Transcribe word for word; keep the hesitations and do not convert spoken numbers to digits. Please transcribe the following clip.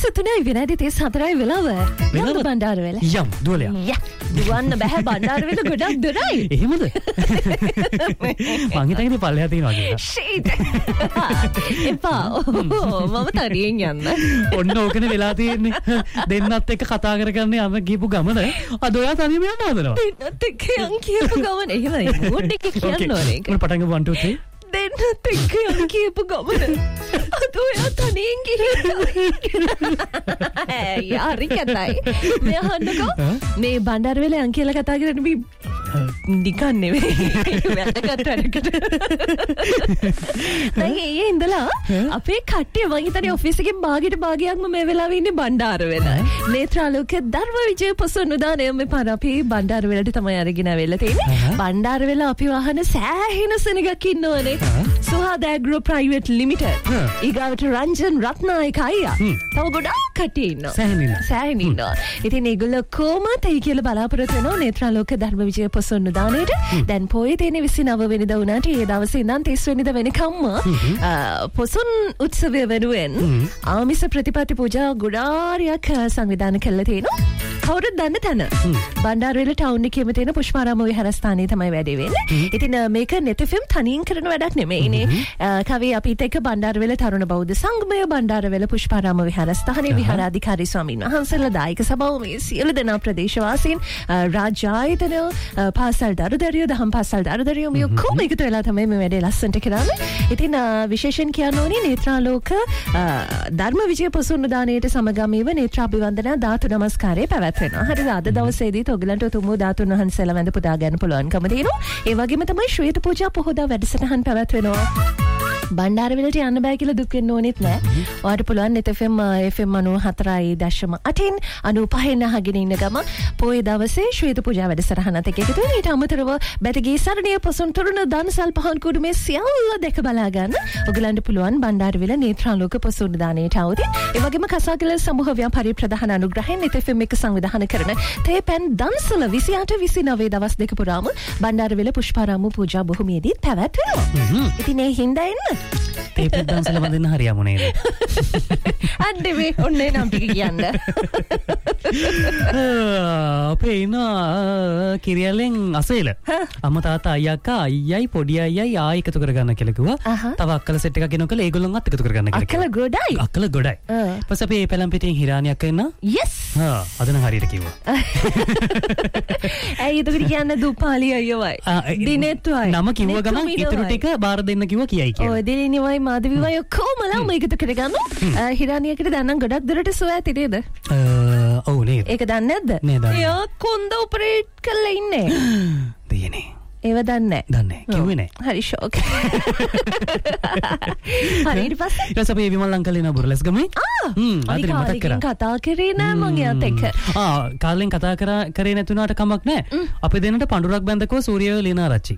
තිස් තුනයි විනාඩි තිස් හතරයි වෙලාව. වෙලාව බණ්ඩාරවැල. යම් දුවලයා. යා දුවන්න බෑ බණ්ඩාරවැල ගොඩක් දුරයි. එහෙමද? මං හිතන්නේ පල්ලෙහා තියෙනවා කියලා. ෂීට්. එපා. මම තනියෙන් යන්න. ඔන්න ඕකනේ වෙලා තියෙන්නේ. දෙන්නත් එක්ක කතා කරගන්න යන්න ගිහපු ගමන අද ඔයා තනියම යන්න හදනවා. දෙන්නත් එක්ක යන් කියපු ගමන එහෙමයි. මූඩ් එක කියන්න ඕනේ. මම පටන් ගමු one two three. දෙන්නත් එක්ක යන් කියපු ගමන අද ඔයා තනියෙන් ගිහින් යා හරි කැතයි. මේ අහන්නකෝ මේ බණ්ඩාරවැල යන් කියලා කතා කරන්නේ මේ නිකන් නෙවෙයි වැදගත් වැඩකට. දැන් ඒ ඉඳලා අපේ කට්ටිය මං හිතන්නේ ඔෆිස් එකෙන් භාගයට භාගයක්ම මේ වෙලාවේ ඉන්නේ බණ්ඩාරවැල. නේත්‍රාලෝක ධර්ම විජය පොසොන්නුදානේ මේ පාර අපි බණ්ඩාරවැලට තමයි අරගෙන ආවෙලා තියෙන්නේ. බණ්ඩාරවැල අපි වහන සෑහෙන සෙනගක් ඉන්නවනේ. සුහාද ඇග්‍රෝ ප්‍රයිවට් ලිමිටඩ්. ඊගාවට රංජන් රත්නායක අයියා. තව ගොඩාක් කට්ටිය ඉන්නවා. සෑහෙන ඉන්නවා. සෑහෙන ඉන්නවා. ඉතින් ඒගොල්ලෝ කොහොමද ඒ කියලා බලාපොරොත්තු වෙනවා නේත්‍රාලෝක ධර්ම විජය පොසොන්නුදානේට. දැන් පොයේ තියෙන විසිනව වෙනිදා වුණාට ඒ දවසේ ඉඳන් තිස් වෙනිදා වෙනකම්ම පොසොන් උත්සවය වෙනුවෙන් ආමිස ප්‍රතිපත්ති පූජා ගොඩාරියක් සංවිධානය කළා තියෙනවා. කවුරුත් දන්න තැන. බණ්ඩාරවැල ටවුන් එකේම තියෙන පුෂ්පාරාම විහාරස්ථානයේ තමයි වැඩේ වෙන්නේ. ඉතින් මේක net f m තනියෙන් කරන වැඩක් නෙමෙයිනේ. කවි අපිත් එක්ක බණ්ඩාරවැල තරුණ බෞද්ධ සංගමය, බණ්ඩාරවැල පුෂ්පාරාම විහාරස්ථානයේ විහාරාධිකාරී ස්වාමීන් වහන්සේලා, දායක සභාව, මේ සියලු දෙනා ප්‍රදේශවාසීන්, රාජ්‍ය ආයතන, පාසල් දරුදරියෝ, දහම් පාසල් දරුදරියෝ මේ කොහොම එකතු වෙලා තමයි මේ වැඩේ ලස්සනට කරන්නේ. ඉතින් විශේෂයෙන් කියන්න ඕනේ නේත්‍රාලෝක ධර්ම විජය පොසොන්නුදානයට සමගාමීව නේත්‍රාභිවන්දනා ධාතු නමස්කාරය පැවැත්වෙනවා. හරිද? අද දවසේදී ඔයගලන්ට තුමු ධාතුන් වහන්සේලා වැඳ පුදා ගන්න පුළුවන්කම තියෙනවා. ඒ වගේම තමයි ශ්වේත පූජා පොහොදා වැඩසටහන් පැවැත්වෙනවා. බණ්ඩාරවැලට යන්න බෑ කියලා දුක් වෙන්න ඕනෙත් නෑ. ඔයාලට පුළුවන් net f m f m ninety four point eight ninety five අහගෙන ඉන්න ගම පොයේ දවසේ ශ්වේත පූජා වැඩසටහනත් එක්ක එකතු වෙන. ඊට අමතරව බැටගේ සරණිය පොසොන් තරුණ දන්සල් පහන් කුඩු මේ සියල්ල දෙක බලා ගන්න ඔයගලන්ට පුළුවන් බණ්ඩාරවැල නේත්‍රාලෝක පොසොන්නුදානයට අවුදින්. ඒ වගේම කසාකල සමූහ ව්‍යාපාරී ප්‍රධාන අනුග්‍රහයෙන් net f m එක සංවිධානය කරන තේපැන් දන්සල විසිඅට විසිනවය දවස් දෙක පුරාම බණ්ඩාරවැල පුෂ්පාරාම පූජා බොහොමියදී පැවැත්වෙනවා. ඉතින් ඒ හින්දා එන්න තේපැන් දන්සල වදින්න හරියමු නේද? අඩේ මේ ඔන්නේ නම් ටික කියන්න. අපේ ඉන්න කිරියලෙන් අසේල අම්මා තාත්තා අයියා අක්කා අයියයි පොඩි අයියයි ආයෙ එකතු කරගන්න කියලා කිව්වා. තව අක්කලා සෙට් එකක් ගෙනකලා ඒගොල්ලොන්වත් එකතු කරගන්න කියලා. අක්කලා ගොඩයි. අක්කලා ගොඩයි. ඊපස්සේ අපි මේ පැලම් පිටින් හිරාණි අක්කා ඉන්න. yes. හා අද නම් හරියට කිව්වා. ඇයි ඒක කියන්නේ දුපාලි අයියෝයි. දිනෙත්වයි. නම කිව්ව ගමන් ඊටු ටික බාර දෙන්න කිව්වා කියයි කියලා. ඔය දිනිනිවයි මාධවිවයි කොහොමද මේකට කරගන්න? හිරාණියකට දැන් නම් ගොඩක් දුරට සොයා තිරේද? ඔව් නේද? ඒක දන්නේ නැද්ද? නේද? එයා කොන්ද ඔපරේට් කරලා ඉන්නේ. දෙයනේ. ඒව දන්නේ නැහැ. දන්නේ නැහැ. කිව්වේ නැහැ. හරි ෂොක්. හරි ඊට පස්සේ ඊට පස්සේ විමල් අංකල් එන බුරලස් ගමේ. ආ හ්ම් අදින් මතක් කරා. කතා කරේ නෑ මං එයාත් එක්ක. ආ කාලෙන් කතා කරා කරේ නැතුණාට කමක් නැහැ. අපි දෙන්නට පඳුරක් බැඳකෝ සූර්යව ලිනාරච්චි.